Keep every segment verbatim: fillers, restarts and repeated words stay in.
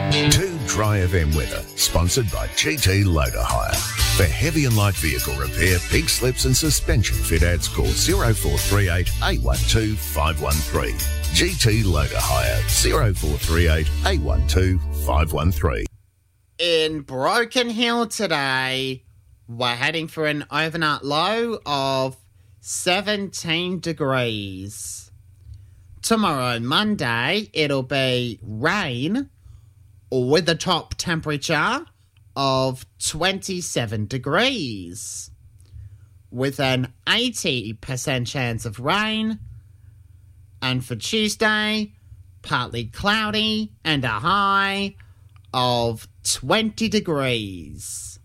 Two Dry F M weather, sponsored by G T Loader Hire. For heavy and light vehicle repair, big slips and suspension fit outs, call oh four three eight, eight one two, five one three. G T Loader Hire, oh four three eight, eight one two, five one three. In Broken Hill today, we're heading for an overnight low of seventeen degrees. Tomorrow, Monday, it'll be rain with a top temperature of twenty-seven degrees, with an eighty percent chance of rain. And for Tuesday, partly cloudy and a high of twenty degrees.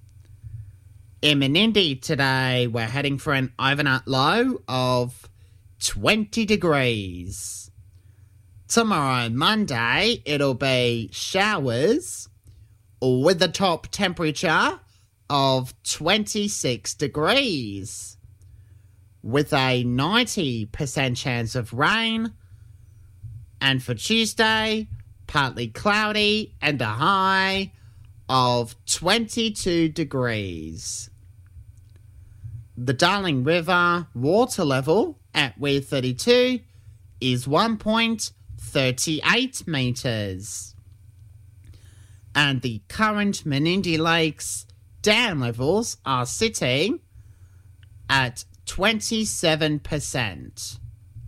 In Menindee today, we're heading for an overnight low of twenty degrees. Tomorrow, Monday, it'll be showers with a top temperature of twenty-six degrees, with a ninety percent chance of rain. And for Tuesday, partly cloudy and a high of twenty-two degrees. The Darling River water level at Weir thirty-two is one point three eight metres. And the current Menindee Lakes dam levels are sitting at twenty-seven percent.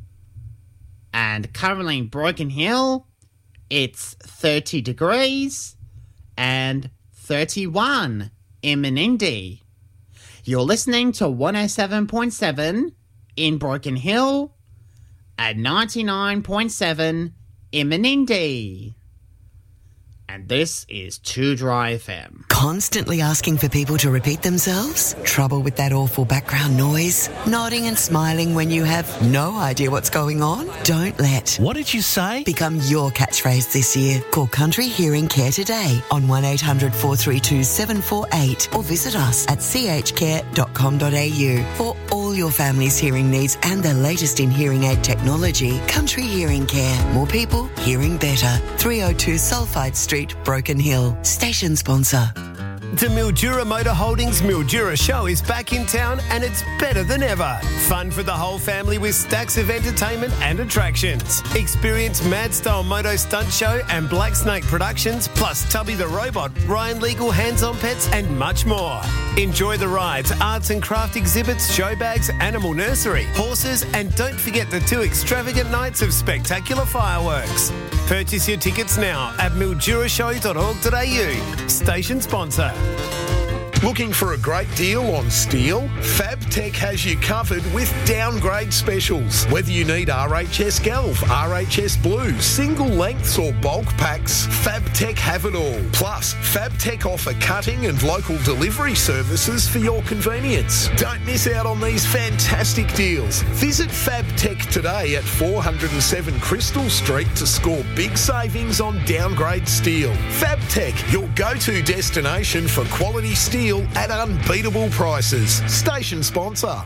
And currently in Broken Hill, it's thirty degrees and thirty-one in Menindee. You're listening to one oh seven point seven in Broken Hill at ninety-nine point seven in Menindee. And this is Two Dry F M. Constantly asking for people to repeat themselves? Trouble with that awful background noise? Nodding and smiling when you have no idea what's going on? Don't let What did you say? become your catchphrase this year. Call Country Hearing Care today on one eight hundred, four three two, seven four eight or visit us at c h care dot com dot a u for all your family's hearing needs and the latest in hearing aid technology. Country Hearing Care. More people, hearing better. three oh two Sulphide Street, Broken Hill. Station sponsor. The Mildura Motor Holdings Mildura Show is back in town and it's better than ever. Fun for the whole family with stacks of entertainment and attractions. Experience Mad Style Moto Stunt Show and Black Snake Productions, plus Tubby the Robot, Ryan Legal Hands-On Pets and much more. Enjoy the rides, arts and craft exhibits, show bags, animal nursery, horses, and don't forget the two extravagant nights of spectacular fireworks. Purchase your tickets now at mildura show dot org dot a u. Station sponsor. Looking for a great deal on steel? FabTech has you covered with downgrade specials. Whether you need R H S Galv, R H S Blue, single lengths or bulk packs, FabTech have it all. Plus, FabTech offer cutting and local delivery services for your convenience. Don't miss out on these fantastic deals. Visit FabTech today at four oh seven Crystal Street to score big savings on downgrade steel. FabTech, your go-to destination for quality steel at unbeatable prices. Station sponsor.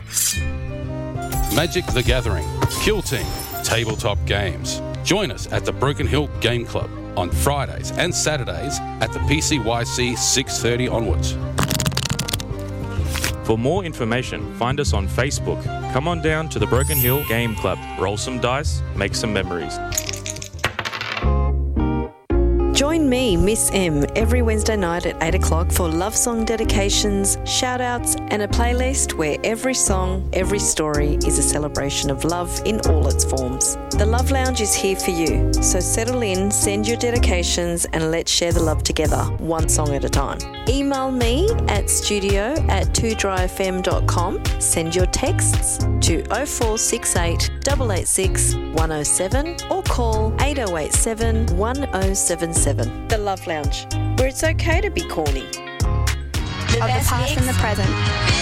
Magic the Gathering, Kill Team, tabletop games. Join us at the Broken Hill Game Club on Fridays and Saturdays at the P C Y C six thirty onwards. For more information, find us on Facebook. Come on down to the Broken Hill Game Club. Roll some dice, make some memories. Join me, Miss M, every Wednesday night at eight o'clock for love song dedications, shout-outs and a playlist where every song, every story is a celebration of love in all its forms. The Love Lounge is here for you, so settle in, send your dedications and let's share the love together, one song at a time. Email me at studio at two dry f m dot com, send your texts to oh four six eight, eight eight six, one oh seven or call eight oh eight seven, one oh seven seven. The Love Lounge, where it's okay to be corny. The of the past mix. And the present.